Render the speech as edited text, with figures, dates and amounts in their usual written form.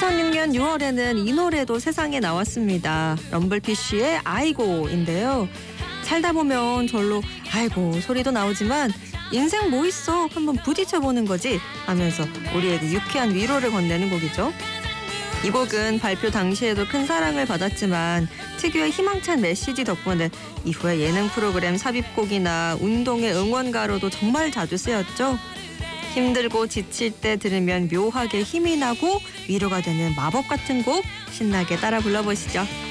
2006년 6월에는 이 노래도 세상에 나왔습니다. 럼블피쉬의 아이고인데요. 살다 보면 절로 아이고 소리도 나오지만 인생 뭐 있어 한번 부딪혀보는 거지 하면서 우리에게 유쾌한 위로를 건네는 곡이죠. 이 곡은 발표 당시에도 큰 사랑을 받았지만 특유의 희망찬 메시지 덕분에 이후에 예능 프로그램 삽입곡이나 운동의 응원가로도 정말 자주 쓰였죠. 힘들고 지칠 때 들으면 묘하게 힘이 나고 위로가 되는 마법 같은 곡 신나게 따라 불러보시죠.